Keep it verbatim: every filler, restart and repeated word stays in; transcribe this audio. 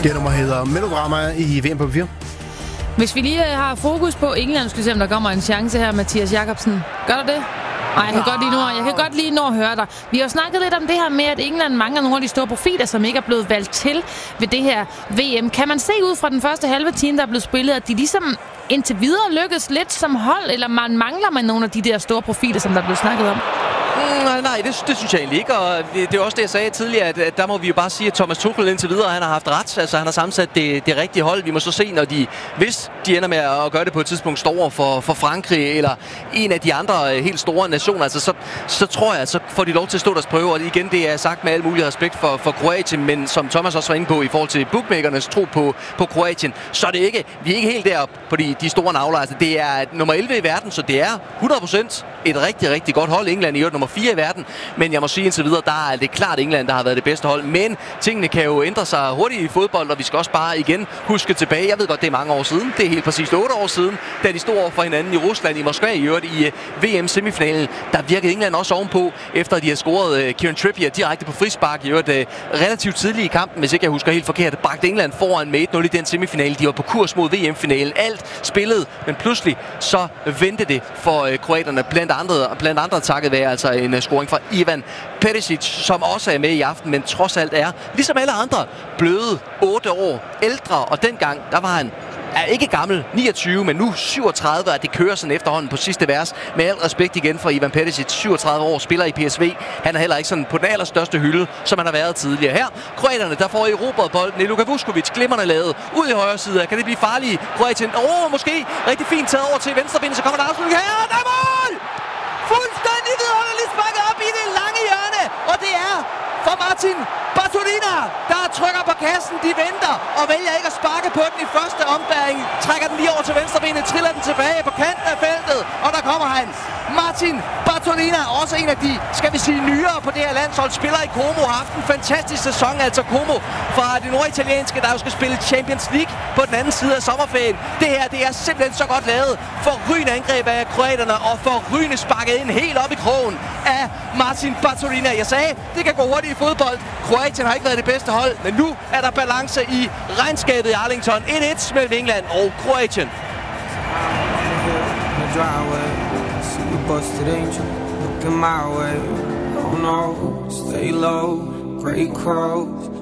Det nummer hedder Melodrama i V M på P fire. Hvis vi lige har fokus på England, skal vi se, om der kommer en chance her, Mathias Jakobsen. Gør der det? Nej, jeg kan, godt lige nå, jeg kan godt lige nå at høre dig. Vi har jo snakket lidt om det her med, at England mangler nogle af de store profiler, som ikke er blevet valgt til ved det her V M. Kan man se ud fra den første halve time, der er blevet spillet, at de ligesom indtil videre lykkes lidt som hold, eller man mangler man nogle af de der store profiler, som der er blevet snakket om? Mm, nej, nej det, det synes jeg egentlig ikke, og det, det er også det, jeg sagde tidligere, at, at der må vi jo bare sige, at Thomas Tuchel indtil videre, han har haft ret, altså han har sammensat det, det rigtige hold. Vi må så se, når de, hvis de ender med at gøre det på et tidspunkt, står for, for Frankrig, eller en af de andre helt store nationer, altså så, så tror jeg, så får de lov til at stå deres prøve, og igen, det er sagt med al mulig respekt for, for Kroatien, men som Thomas også var inde på, i forhold til bookmakernes tro på, på Kroatien, så er det ikke, vi er ikke helt deroppe på de, de store navler, altså det er nummer elleve i verden, så det er hundrede procent et rigtig, rigtig godt hold. England i øvrigt nummer fire i verden, men jeg må sige indtil videre, der er det klart England, der har været det bedste hold, men tingene kan jo ændre sig hurtigt i fodbold, og vi skal også bare igen huske tilbage. Jeg ved godt, det er mange år siden, det er helt præcis otte år siden, da de stod over for hinanden i Rusland, i Moskva i øvrigt i V M-semifinalen. Der virkede England også ovenpå, efter de har scoret uh, Kieran Trippier direkte på frispark i øvrigt uh, relativt tidligt i kampen, hvis ikke jeg husker helt forkert, bragte England foran med et nul i den semifinale. De var på kurs mod V M-finalen. Alt spillede, men pludselig så vendte det for uh, kroaterne, blandt andre, blandt andre takket være altså en uh, scoring fra Ivan Perisic, som også er med i aften, men trods alt er, ligesom alle andre, bløde otte år ældre, og dengang, der var han er ikke gammel, niogtyve, men nu syvogtredive, og det kører sådan efterhånden på sidste vers. Med al respekt igen for Ivan Perisic, syvogtredive år, spiller i P S V. Han er heller ikke sådan på den allerstørste hylde, som han har været tidligere. Her, kroaterne, der får erobret bolden. Luka Vuskovic, glimrende lavet, ud i højre side. Kan det blive farligt? Kroatien, åh, oh, måske rigtig fint taget over til venstre ben, så kommer der afslutning her, og der er mål! Fuldstændig vidunderligt sparket op i det lange hjørne, og det er for Martin Bartolina, der trykker på kassen, de venter og vælger ikke at sparke på den i første ombæring. Trækker den lige over til venstrebenet, triller den tilbage på kanten af feltet, og der kommer han. Martin Bartolina, også en af de, skal vi sige, nyere på det her landshold, spiller i Como, har haft en fantastisk sæson, altså Como fra det norditalienske, der jo skal spille Champions League på den anden side af sommerferien. Det her, det er simpelthen så godt lavet. Forrygende angreb af kroaterne, og forrygende sparket ind helt op i krogen af Martin Bartolina. Jeg sagde, det kan gå hurtigt i fodbold. Kroatien har ikke været det bedste hold, men nu er der balance i regnskabet i Arlington. et et mellem England og Kroatien. Busted angel, looking my way. Oh no, stay low, great crows.